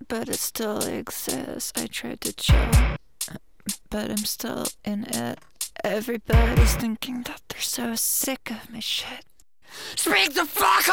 but it still exists. I tried to chill, but I'm still in it. Everybody's thinking that they're so sick of my shit. Speak the fuck